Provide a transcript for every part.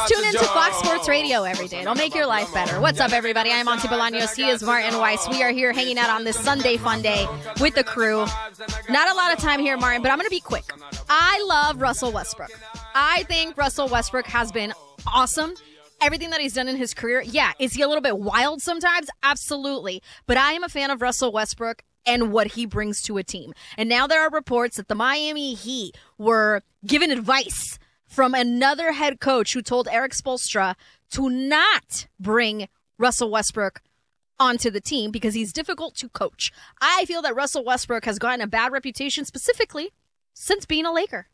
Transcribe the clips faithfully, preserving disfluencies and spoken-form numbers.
Just tune into Fox Sports Radio every day. It'll make your life better. What's up, everybody? I'm Monty Bolaños. He is Martin Weiss. We are here hanging out on this Sunday fun day with the crew. Not a lot of time here, Martin, but I'm going to be quick. I love Russell Westbrook. I think Russell Westbrook has been awesome. Everything that he's done in his career, yeah. Is he a little bit wild sometimes? Absolutely. But I am a fan of Russell Westbrook and what he brings to a team. And now there are reports that the Miami Heat were given advice from another head coach who told Eric Spoelstra to not bring Russell Westbrook onto the team because he's difficult to coach. I feel that Russell Westbrook has gotten a bad reputation specifically since being a Laker.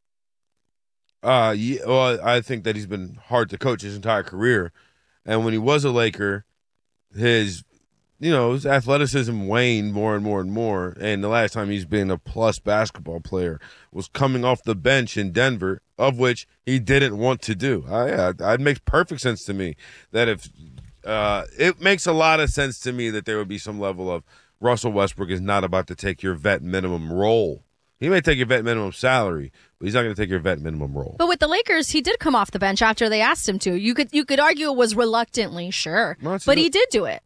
Uh, yeah, well, I think that he's been hard to coach his entire career. And when he was a Laker, his, you know, his athleticism waned more and more and more. And the last time he's been a plus basketball player was coming off the bench in Denver, of which he didn't want to do. Uh, yeah, it makes perfect sense to me that if uh, it makes a lot of sense to me that there would be some level of Russell Westbrook is not about to take your vet minimum role. He may take your vet minimum salary, but he's not going to take your vet minimum role. But with the Lakers, he did come off the bench after they asked him to. You could you could argue it was reluctantly, sure, no, but he did do it.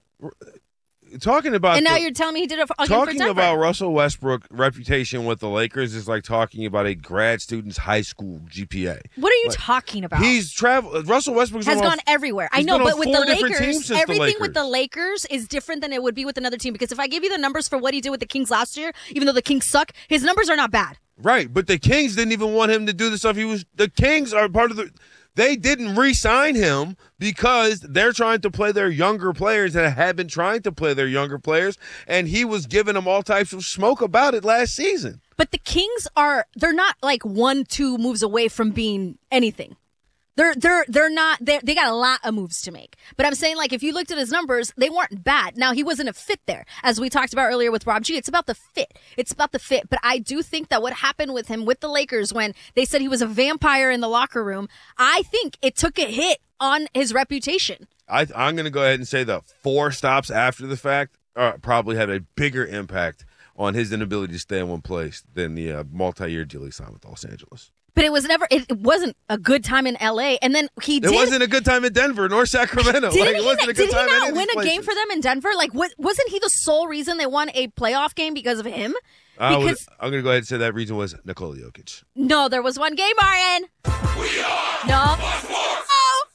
Talking about and now the, you're telling me he did it again talking for Denver. About Russell Westbrook's reputation with the Lakers is like talking about a grad student's high school G P A. What are you like, talking about? He's traveled. Russell Westbrook has gone off, everywhere. I know, but with the Lakers, everything the Lakers. with the Lakers is different than it would be with another team. Because if I give you the numbers for what he did with the Kings last year, even though the Kings suck, his numbers are not bad. Right, but the Kings didn't even want him to do the stuff he was. The Kings are part of the. They didn't re-sign him because they're trying to play their younger players that have been trying to play their younger players, and he was giving them all types of smoke about it last season. But the Kings are, they're not like one, two moves away from being anything. They're they're they're not they they got a lot of moves to make. But I'm saying, like, if you looked at his numbers, they weren't bad. Now, he wasn't a fit there, as we talked about earlier with Rob G. It's about the fit. It's about the fit. But I do think that what happened with him with the Lakers when they said he was a vampire in the locker room, I think it took a hit on his reputation. I, I'm going to go ahead and say the four stops after the fact uh, probably had a bigger impact on his inability to stay in one place than the uh, multi-year deal he signed with Los Angeles. But it was never. It, it wasn't a good time in L A. And then he did. It wasn't a good time in Denver nor Sacramento. Didn't like, it he, wasn't a good did time he not win a places. game for them in Denver? Like, what, wasn't he the sole reason they won a playoff game because of him? I Because would, I'm going to go ahead and say that reason was Nikola Jokic. No, there was one game, Martin. We are no. Oh.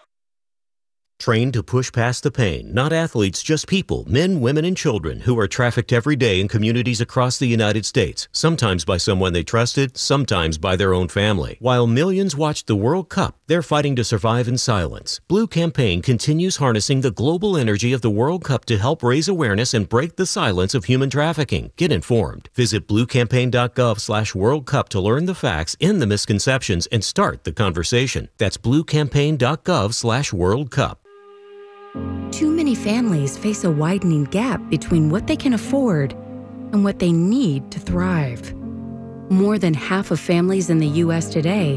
Trained to push past the pain, not athletes, just people, men, women, and children who are trafficked every day in communities across the United States, sometimes by someone they trusted, sometimes by their own family. While millions watched the World Cup, they're fighting to survive in silence. Blue Campaign continues harnessing the global energy of the World Cup to help raise awareness and break the silence of human trafficking. Get informed. Visit bluecampaign.gov slash World Cup to learn the facts, end the misconceptions, and start the conversation. That's bluecampaign.gov slash World Cup. Too many families face a widening gap between what they can afford and what they need to thrive. More than half of families in the U S today